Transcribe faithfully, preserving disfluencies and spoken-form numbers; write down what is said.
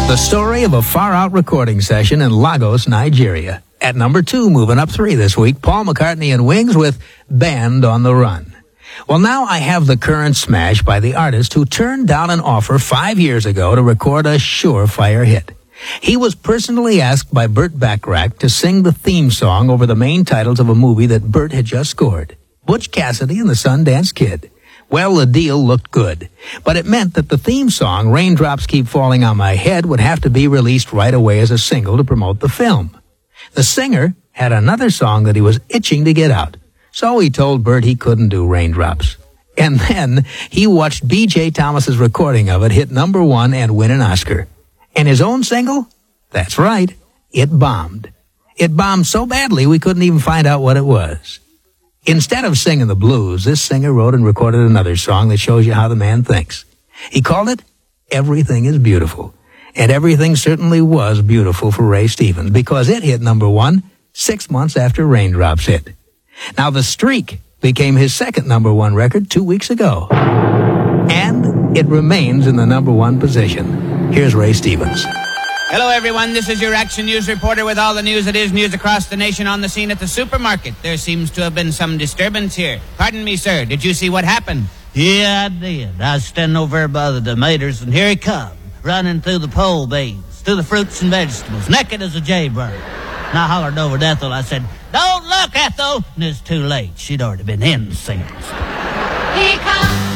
The story of a far-out recording session in Lagos, Nigeria. At number two, moving up three this week, Paul McCartney and Wings with Band on the Run. Well, now I have the current smash by the artist who turned down an offer five years ago to record a surefire hit. He was personally asked by Burt Bacharach to sing the theme song over the main titles of a movie that Burt had just scored, Butch Cassidy and the Sundance Kid. Well, the deal looked good, but it meant that the theme song, Raindrops Keep Falling on My Head, would have to be released right away as a single to promote the film. The singer had another song that he was itching to get out, so he told Burt he couldn't do Raindrops. And then he watched B J Thomas's recording of it hit number one and win an Oscar. And his own single? That's right, it bombed. It bombed so badly we couldn't even find out what it was. Instead of singing the blues, this singer wrote and recorded another song that shows you how the man thinks. He called it Everything is Beautiful. And everything certainly was beautiful for Ray Stevens, because it hit number one six months after Raindrops hit. Now, The Streak became his second number one record two weeks ago. And it remains in the number one position. Here's Ray Stevens. Hello, everyone. This is your Action News reporter with all the news that is news across the nation on the scene at the supermarket. There seems to have been some disturbance here. Pardon me, sir. Did you see what happened? Yeah, I did. I was standing over there by the tomatoes, and here he come, running through the pole beans, through the fruits and vegetables, naked as a jaybird. And I hollered over to Ethel. I said, "Don't look, Ethel!" And it's too late. She'd already been incensed. Here comes